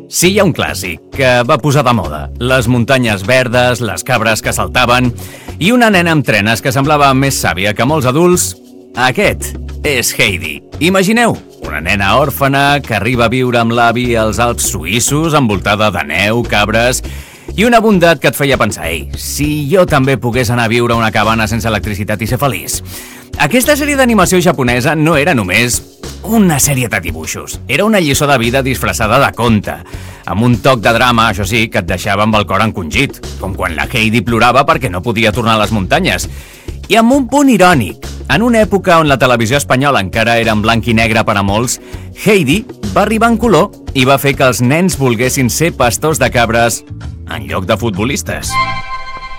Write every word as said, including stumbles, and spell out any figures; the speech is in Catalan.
Si hi ha un clàssic que va posar de moda, les muntanyes verdes, les cabres que saltaven i una nena amb trenes que semblava més sàvia que molts adults, aquest és Heidi. Imagineu, una nena òrfana que arriba a viure amb l'avi als Alps suïssos envoltada de neu, cabres i una bondat que et feia pensar, ei, si jo també pogués anar a viure a una cabana sense electricitat i ser feliç. Aquesta sèrie d'animació japonesa no era només una sèrie de dibuixos. Era una lliçó de vida disfressada de conte, amb un toc de drama, això sí, que et deixava amb el cor encongit, com quan la Heidi plorava perquè no podia tornar a les muntanyes. I amb un punt irònic. En una època on la televisió espanyola encara era en blanc i negre per a molts, Heidi va arribar en color i va fer que els nens volguessin ser pastors de cabres en lloc de futbolistes.